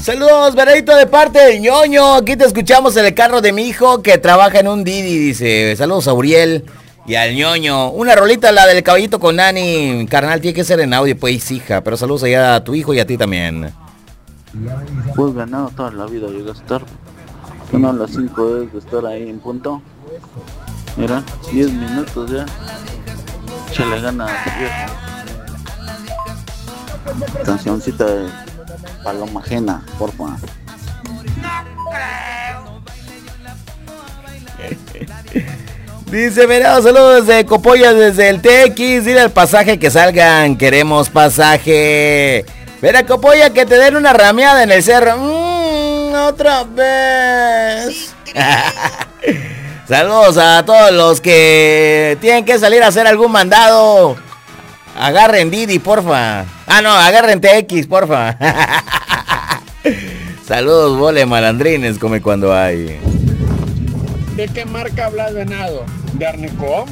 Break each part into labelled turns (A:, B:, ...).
A: Saludos, Veredito, de parte del ñoño. Aquí te escuchamos en el carro de mi hijo que trabaja en un Didi, dice. Saludos a Uriel y al ñoño. Una rolita, la del caballito con Nani. Carnal, tiene que ser en audio, pues, hija. Pero saludos allá a tu hijo y a ti también.
B: Pues ganado toda la vida llegué a estar. Bueno, a las 5 debes de estar ahí en punto. Mira, 10 minutos ya. Échale ganas, viejo. Cancioncita de Paloma Ajena, porfa.
A: Dice, mira, saludos desde Copolla, desde el TX. Dile al pasaje que salgan, queremos pasaje. Mira, Copolla, que te den una rameada en el cerro. Otra vez. Saludos a todos los que tienen que salir a hacer algún mandado. Agarren Didi, porfa. Ah, no, agarren TX, porfa. Saludos, bole malandrines, come cuando hay.
C: ¿De qué marca hablas, venado? ¿De Arnicom?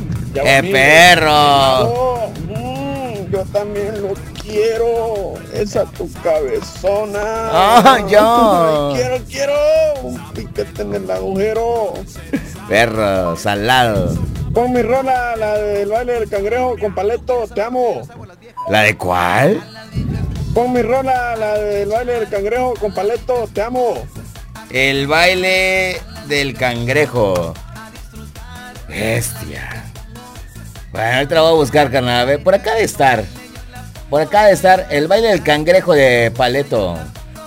A: Perro!
C: Yo también lo quiero. Esa tu cabezona.
A: ¡Ah, yo!
C: Quiero. Un piquete en el agujero.
A: Perro, salado.
C: Pon mi rola, la del baile del cangrejo con Paleto, te amo.
A: ¿La de cuál?
C: Pon mi rola, la del baile del cangrejo con Paleto, te amo.
A: El baile del cangrejo. Bestia. Bueno, ahorita la voy a buscar, carnal. A ver, por acá de estar. El baile del cangrejo de Paleto.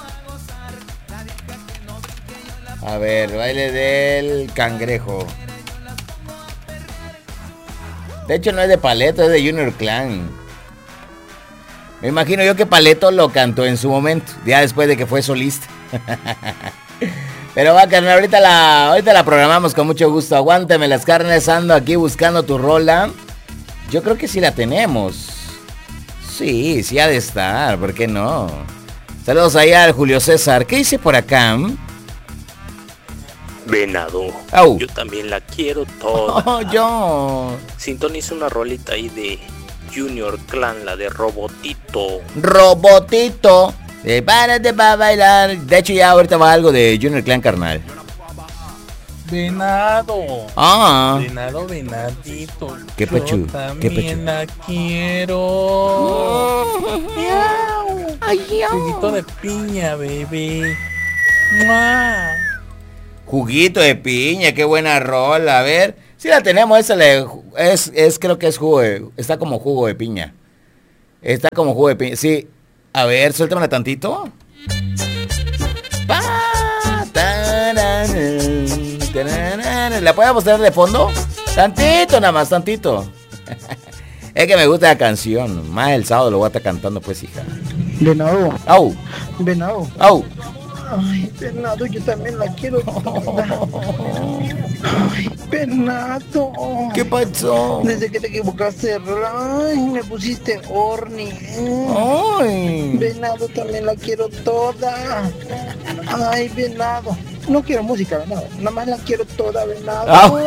A: A ver, baile del cangrejo. De hecho no es de Paleto, es de Junior Clan. Me imagino yo que Paleto lo cantó en su momento, ya después de que fue solista. Pero va, carnal, ahorita la programamos con mucho gusto. Aguántame las carnes, ando aquí buscando tu rola. Yo creo que sí la tenemos. Sí ha de estar, ¿por qué no? Saludos allá al Julio César. ¿Qué dice por acá?
D: Venado,
A: Au.
D: Yo también la quiero toda.
A: Oh, yo.
D: Sintoniza una rolita ahí de Junior Clan, la de Robotito.
A: Robotito. Párate para bailar. De hecho ya ahorita va algo de Junior Clan, carnal.
E: Venado.
A: Ah.
E: Venado, venadito.
A: ¿Qué pechu?
E: Yo también la quiero. Juguito de piña, bebé. ¡Mua!
A: Juguito de piña, qué buena rola. A ver, si la tenemos, esa creo que es jugo está como jugo de piña. Está como jugo de piña, sí. A ver, suéltamela tantito. ¿La podemos tener de fondo? Tantito, nada más, tantito. Es que me gusta la canción. Más el sábado lo voy a estar cantando, pues, hija.
C: Venado.
A: Au.
C: Venado.
A: Au.
C: Ay, Venado, yo también la quiero toda. Ay, Venado.
A: ¿Qué pasó?
C: Desde que te equivocaste, ay, me pusiste horny.
A: Ay.
C: Venado, también la quiero toda. Ay, Venado. No quiero música, Venado. Nada más la quiero toda, Venado.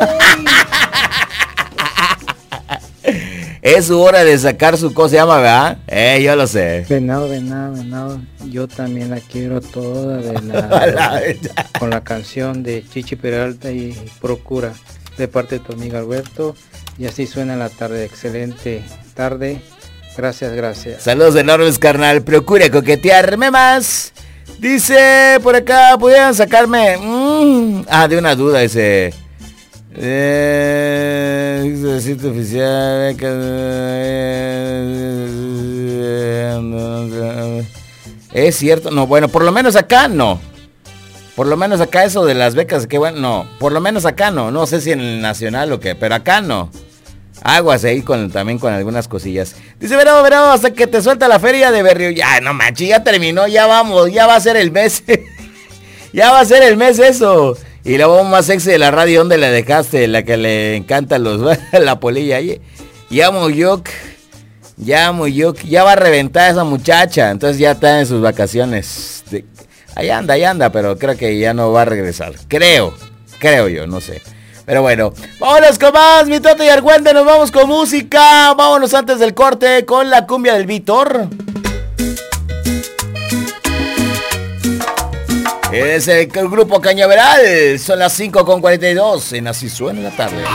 A: Es su hora de sacar su cosa, se llama, ¿verdad? Yo lo sé.
F: Venado. Yo también la quiero toda con la canción de Chichi Peralta y Procura, de parte de tu amigo Alberto. Y así suena la tarde. Excelente tarde. Gracias.
A: Saludos enormes, carnal. Procura coquetearme más. Dice por acá, ¿pudieran sacarme? De una duda, dice. Sitio oficial. Es cierto, no, bueno, por lo menos acá no. Por lo menos acá eso de las becas, que bueno, no. Por lo menos acá no. No sé si en el nacional o qué, pero acá no. Aguas ahí también con algunas cosillas. Dice, verá, hasta que te suelta la feria de Berrio. Ya, no manches, ya terminó, ya vamos, ya va a ser el mes. Ya va a ser el mes eso. Y la voz más sexy de la radio, ¿dónde la dejaste? La que le encanta la polilla. Ya Moyoc, ya va a reventar esa muchacha. Entonces ya está en sus vacaciones. Ahí anda, pero creo que ya no va a regresar. Creo yo, no sé. Pero bueno, vámonos con más, mi Toto y Argüente, nos vamos con música. Vámonos antes del corte con la cumbia del Víctor. Es el grupo Cañaveral. Son las 5:42 en Así Suena la Tarde.